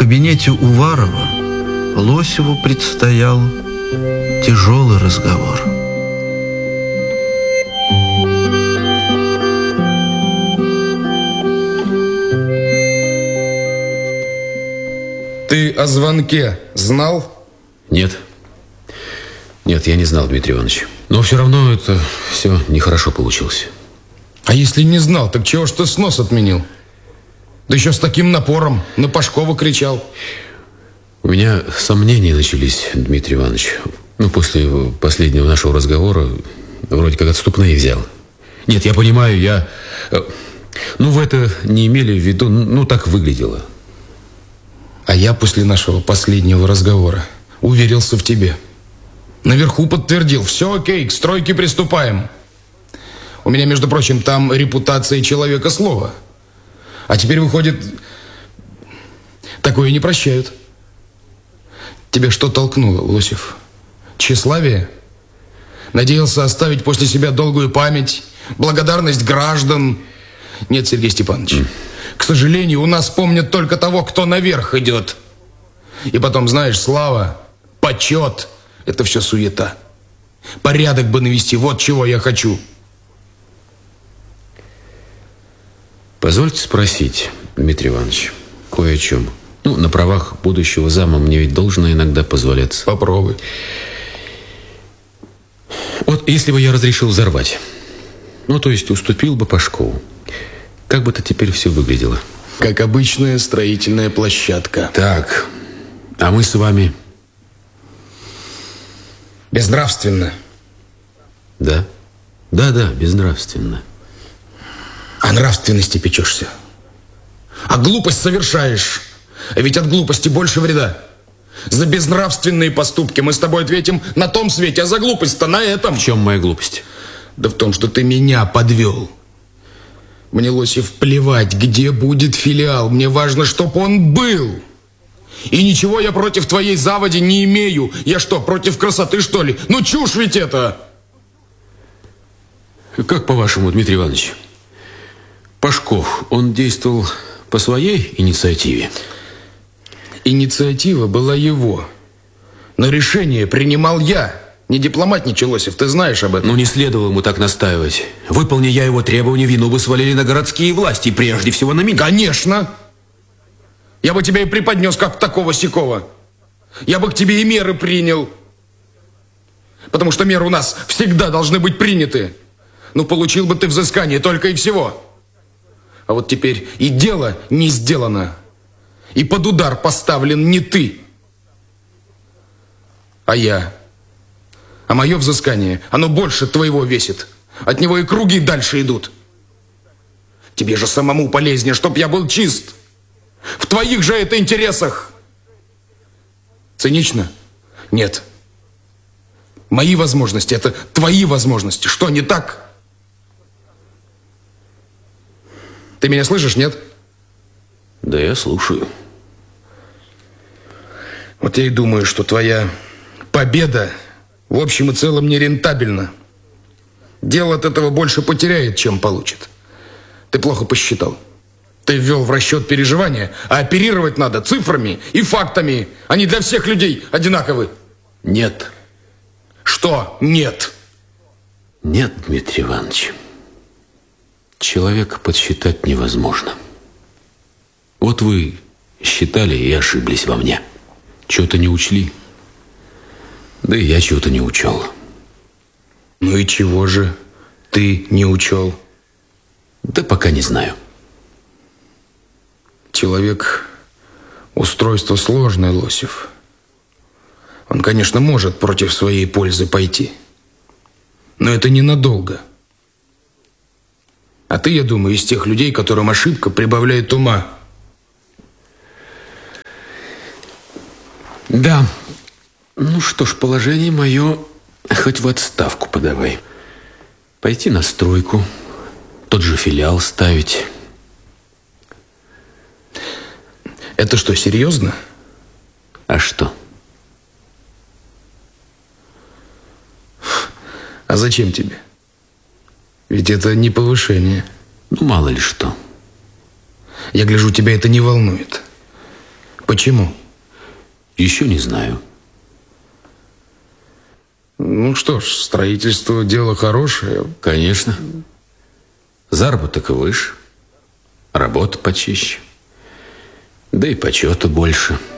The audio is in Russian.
кабинете Уварова Лосеву предстоял тяжелый разговор. Ты о звонке знал? Нет. Нет, я не знал, Дмитрий Иванович. Но все равно это все нехорошо получилось. А если не знал, так чего ж ты снос отменил? Да еще с таким напором на Пашкова кричал. У меня сомнения начались, Дмитрий Иванович. После последнего нашего разговора вроде как отступные взял. Нет, я понимаю, вы это не имели в виду, так выглядело. А я после нашего последнего разговора уверился в тебе. Наверху подтвердил: все окей, к стройке приступаем. У меня, между прочим, там репутация человека слова. А теперь, выходит, такое не прощают. Тебя что толкнуло, Лосев? Тщеславие? Надеялся оставить после себя долгую память, благодарность граждан? Нет, Сергей Степанович, к сожалению, у нас помнят только того, кто наверх идет. И потом, знаешь, слава, почет — это все суета. Порядок бы навести, вот чего я хочу. Позвольте спросить, Дмитрий Иванович, кое о чем. На правах будущего зама мне ведь должно иногда позволяться. Попробуй. Вот если бы я разрешил взорвать, то есть уступил бы Пашкову, как бы это теперь все выглядело? Как обычная строительная площадка. Так, а мы с вами... Безнравственно. Да, безнравственно. О нравственности печешься. А глупость совершаешь. А ведь от глупости больше вреда. За безнравственные поступки мы с тобой ответим на том свете, а за глупость-то на этом. В чем моя глупость? Да в том, что ты меня подвел. Мне, Лосев, плевать, где будет филиал. Мне важно, чтоб он был. И ничего я против твоей заводи не имею. Я что, против красоты, что ли? Чушь ведь это! Как по-вашему, Дмитрий Иванович, Пашков, он действовал по своей инициативе? Инициатива была его. Но решение принимал я. Не дипломатничай, Лосев, ты знаешь об этом. Не следовало ему так настаивать. Выполни я его требования, вину бы свалили на городские власти, прежде всего на меня. Конечно! Я бы тебя и преподнес, как такого-сякого. Я бы к тебе и меры принял. Потому что меры у нас всегда должны быть приняты. Получил бы ты взыскание, только и всего. А вот теперь и дело не сделано. И под удар поставлен не ты, а я. А мое взыскание, оно больше твоего весит. От него и круги дальше идут. Тебе же самому полезнее, чтоб я был чист. В твоих же это интересах. Цинично? Нет. Мои возможности — это твои возможности. Что, не так? Ты меня слышишь, нет? Да, я слушаю. Вот я и думаю, что твоя победа в общем и целом не рентабельна. Дело от этого больше потеряет, чем получит. Ты плохо посчитал. Ты ввел в расчет переживания, а оперировать надо цифрами и фактами. Они для всех людей одинаковы. Нет. Что нет? Нет, Дмитрий Иванович. Человека подсчитать невозможно. Вот вы считали и ошиблись во мне. Чего-то не учли. Да и я чего-то не учел. И чего же ты не учел? Да пока не знаю. Человек — устройство сложное, Лосев. Он, конечно, может против своей пользы пойти. Но это ненадолго. А ты, я думаю, из тех людей, которым ошибка прибавляет ума. Да. Что ж, положение мое хоть в отставку подавай. Пойти на стройку, тот же филиал ставить. Это что, серьезно? А что? А зачем тебе? Ведь это не повышение. Мало ли что. Я гляжу, тебя это не волнует. Почему? Еще не знаю. Ну что ж, строительство дело хорошее. Конечно. Заработок выше, работа почище, да и почета больше.